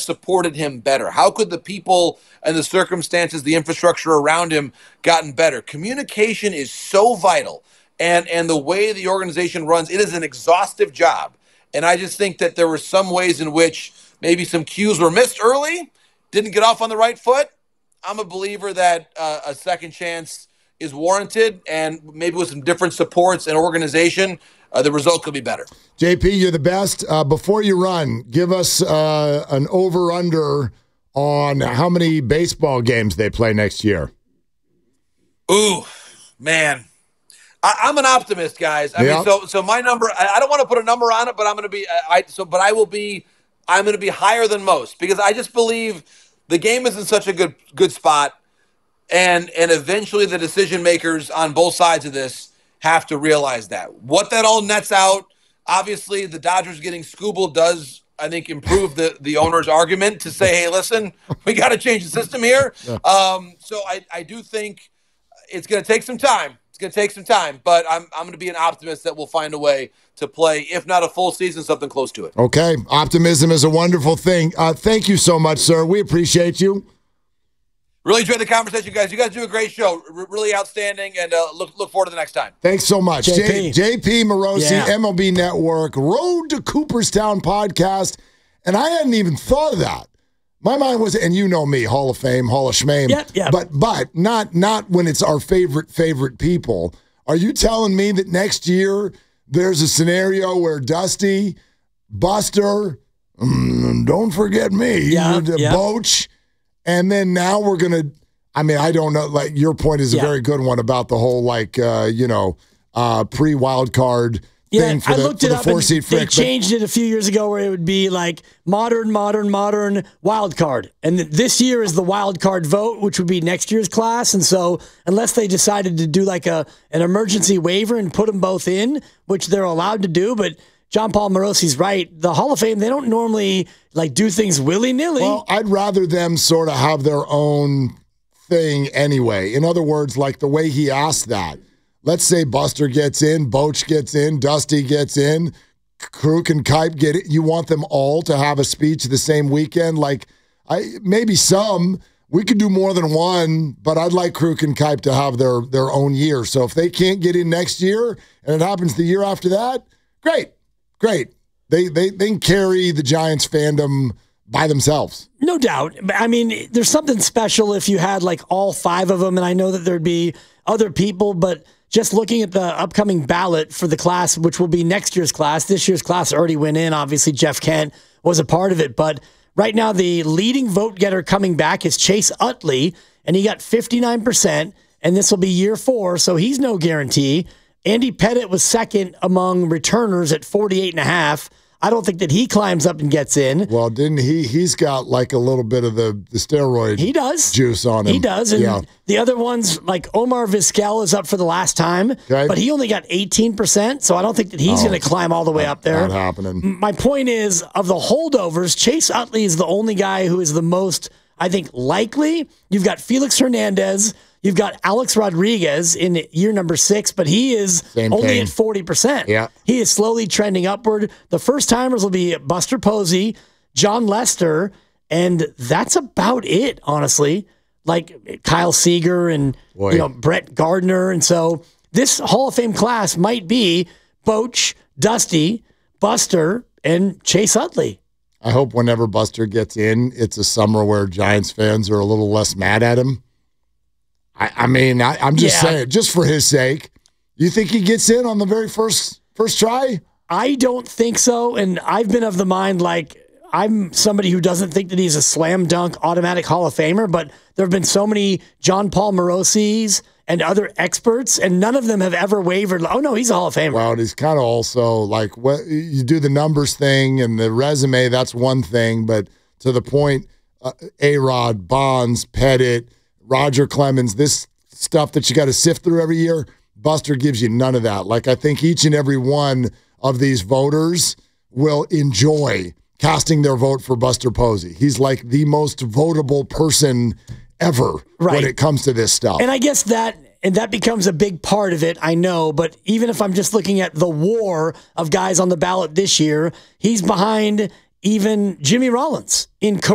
supported him better? How could the people and the circumstances, the infrastructure around him gotten better? Communication is so vital. And the way the organization runs, it is an exhaustive job. And I just think that there were some ways in which maybe some cues were missed early, didn't get off on the right foot. I'm a believer that a second chance is warranted, and maybe with some different supports and organization, the result could be better. JP, you're the best. Before you run, give us an over-under on how many baseball games they play next year. Ooh, man. I'm an optimist, guys. I mean, so my number, I don't want to put a number on it, but I'm going to be, I'm going to be higher than most, because I just believe the game is in such a good spot, and eventually the decision makers on both sides of this have to realize that. What that all nets out, obviously the Dodgers getting Skubal does, I think, improve the owner's argument to say, hey, listen, we got to change the system here. So I do think it's going to take some time. It's going to take some time, but I'm going to be an optimist that we'll find a way to play, if not a full season, something close to it. Okay. Optimism is a wonderful thing. Thank you so much, sir. We appreciate you. Really enjoyed the conversation, guys. You guys do a great show. Really outstanding, and look forward to the next time. Thanks so much. JP Morosi, MLB Network, Road to Cooperstown podcast, and I hadn't even thought of that. My mind was, and you know me, Hall of Fame, Hall of Shmame, but not when it's our favorite people. Are you telling me that next year there's a scenario where Dusty, Buster, don't forget me, Boch, and then now we're going to, I mean, I don't know, like your point is a very good one about the whole, pre-wild card thing for the four-seed frick. They changed it a few years ago where it would be like modern wild card. And this year is the wild card vote, which would be next year's class. And so unless they decided to do like an emergency waiver and put them both in, which they're allowed to do, but John Paul Morosi's right. The Hall of Fame, they don't normally like do things willy-nilly. Well, I'd rather them sort of have their own thing anyway. In other words, like the way he asked that. Let's say Buster gets in, Boch gets in, Dusty gets in, Kruk and Kipe get it. You want them all to have a speech the same weekend? Like, maybe some. We could do more than one, but I'd like Kruk and Kipe to have their own year. So if they can't get in next year and it happens the year after that, great. They can carry the Giants fandom by themselves. No doubt. I mean, there's something special if you had like all five of them, and I know that there'd be other people, but just looking at the upcoming ballot for the class, which will be next year's class, this year's class already went in. Obviously, Jeff Kent was a part of it. But right now, the leading vote getter coming back is Chase Utley, and he got 59%, and this will be year 4, so he's no guarantee. Andy Pettit was second among returners at 48.5%. I don't think that he climbs up and gets in. Well, didn't he? He's got like a little bit of the steroid juice on him. He does. And the other ones, like Omar Vizquel is up for the last time, but he only got 18%, so I don't think that he's going to climb all the way up there. Not happening. My point is, of the holdovers, Chase Utley is the only guy who is the most, I think, likely. You've got Felix Hernandez. You've got Alex Rodriguez in year number 6, but he is only at 40%. Yeah. He is slowly trending upward. The first-timers will be Buster Posey, John Lester, and that's about it, honestly. Like Kyle Seager and Brett Gardner. And so this Hall of Fame class might be Boch, Dusty, Buster, and Chase Utley. I hope whenever Buster gets in, it's a summer where Giants fans are a little less mad at him. I'm just saying, just for his sake. You think he gets in on the very first try? I don't think so, and I've been of the mind, like, I'm somebody who doesn't think that he's a slam dunk automatic Hall of Famer, but there have been so many John Paul Morosis and other experts, and none of them have ever wavered. Oh, no, he's a Hall of Famer. Well, and he's kind of also, like, what you do the numbers thing and the resume, that's one thing, but to the point, A-Rod, Bonds, Pettit, Roger Clemens, this stuff that you got to sift through every year, Buster gives you none of that. Like, I think each and every one of these voters will enjoy casting their vote for Buster Posey. He's like the most votable person ever when it comes to this stuff. And I guess that becomes a big part of it, I know, but even if I'm just looking at the war of guys on the ballot this year, he's behind even Jimmy Rollins in